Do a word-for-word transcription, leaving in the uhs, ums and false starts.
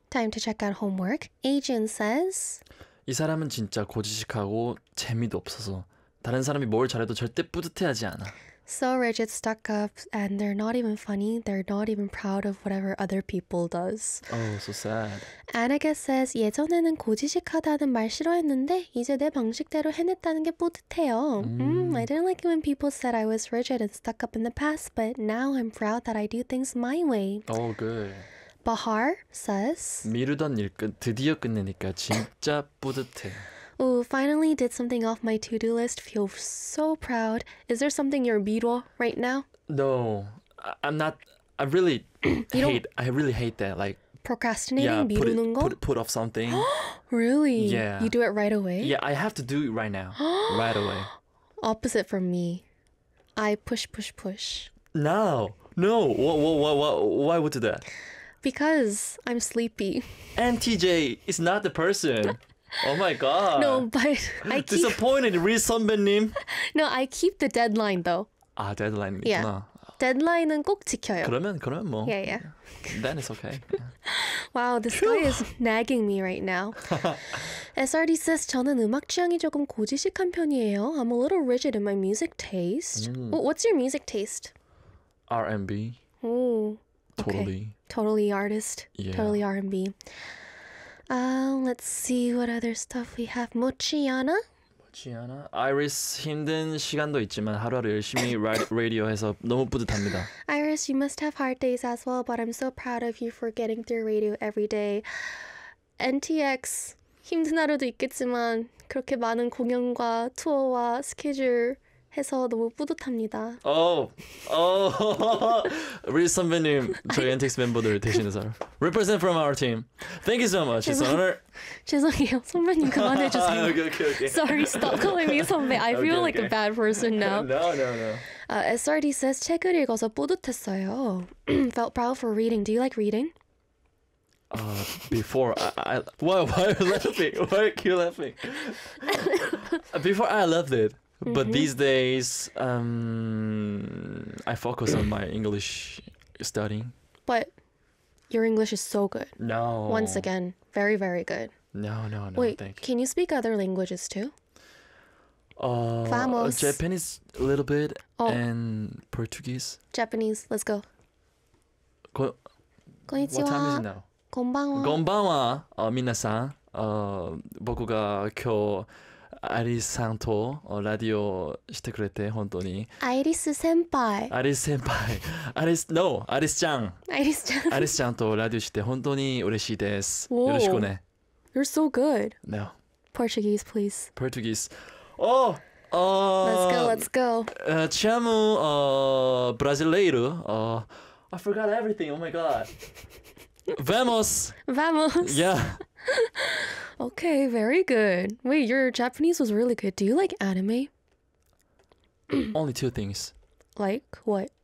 Time to check out homework. Agent says... 이 사람은 진짜 고지식하고 재미도 없어서 다른 사람이 뭘 잘해도 절대 뿌듯해하지 않아. So rigid, stuck up, and they're not even funny. They're not even proud of whatever other people does. Oh, so sad. Annika says, 예전에는 고지식하다는 말 싫어했는데 이제 내 방식대로 해냈다는 게 뿌듯해요. 음. Mm, I didn't like it when people said I was rigid and stuck up in the past, but now I'm proud that I do things my way. Oh, good. Bahar says, 미루던 일 끝, 드디어 끝내니까 진짜 뿌듯해. ooh, finally did something off my to-do list. Feel so proud. Is there something you're miruo right now? No, I, I'm not. I really hate. I really hate that. Like, Procrastinating? yeah, put, 미루는 it, 거? put put off something. Really? Yeah. You do it right away? Yeah, I have to do it right now, right away. Opposite from me. I push, push, push. No, no. What, what, what, what, why would you do that? Because I'm sleepy. And T J is not the person. Oh my god. No, but I keep... Disappointed, Ri 선배님. No, I keep the deadline though. 아, 데드라인이구나. Yeah. 데드라인은 꼭 지켜요. 그러면 그러면 뭐. Yeah, yeah. Then it's okay. Wow, this guy is nagging me right now. S R D says, 저는 음악 취향이 조금 고지식한 편이에요. I'm a little rigid in my music taste. Mm. Wh- What's your music taste? R and B. Oh, okay. Totally. Totally artist. Yeah. Totally R and B. Uh, let's see what other stuff we have. 모치아나? 지아나, 아이리스 힘든 시간도 있지만 하루하루 열심히 라, 라디오해서 너무 뿌듯합니다. Iris, you must have hard days as well, but I'm so proud of you for getting through radio every day. N T X, 힘든 하루도 있겠지만 그렇게 많은 공연과 투어와 스케줄 해서 너무 뿌듯합니다. 어, 어, 리 선배님, 저희 엔텍스 멤버들 되시는 사람. Represent from our team. Thank you so much. It's an honor. 죄송해요. 선배님 그만해주세요. okay, okay, okay. Sorry, stop calling me 선배. I feel Okay, like okay. a bad person now. No, no, no. Uh, S R D says, 책을 읽어서 뿌듯했어요. Felt proud for reading. Do you like reading? Uh, before I, I why why are you laughing? Why are you laughing? Before I loved it, but Mhm. these days um I focus on my English studying. But your English is so good. No. Once again, very, very good. No, no, no. Wait, thank you. can you speak other languages too? Uh, Vamos. Japanese a little bit Oh. and Portuguese. Japanese, let's go. Ko- what time is it konnichiwa. now? konbanwa. こんばんは、あ皆さん。あ僕が今日アリスさんとラディオしてくれて本当に。 아이리스 senpai. アリス先輩、アリス no、アリスちゃん、 아이리스 chan. アリスちゃんとラディオして本当に嬉しいです。 Whoa. よろしくね。 You're so good. No, Portuguese, please. Portuguese. Oh, uh, Let's go, let's go. Uh, te amo, uh, brasileiro. Uh, I forgot everything. Oh my god. Vamos. Vamos. Yeah. Okay, very good. Wait, your Japanese was really good. Do you like anime? Only two things. Like what?